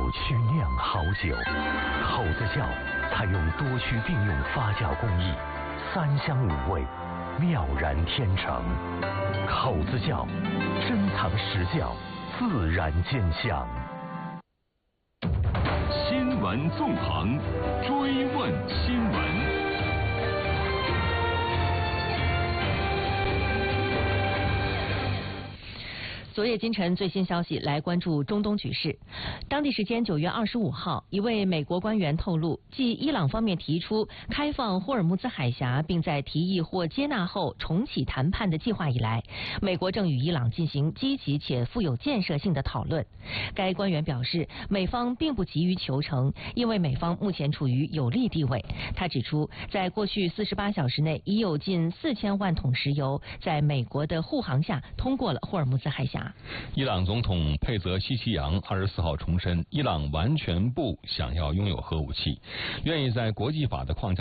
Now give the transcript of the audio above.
区酿好酒，口子窖采用多区并用发酵工艺，3香5味，妙然天成。口子窖，珍藏实窖，自然见香。 新闻纵横，追问新闻。 昨夜今晨最新消息，来关注中东局势。当地时间9月25号，一位美国官员透露，继伊朗方面提出开放霍尔木兹海峡，并在提议或接纳后重启谈判的计划以来，美国正与伊朗进行积极且富有建设性的讨论。该官员表示，美方并不急于求成，因为美方目前处于有利地位。他指出，在过去48小时内，已有近4000万桶石油在美国的护航下通过了霍尔木兹海峡。 伊朗总统佩泽希奇扬24号重申，伊朗完全不想要拥有核武器，愿意在国际法的框架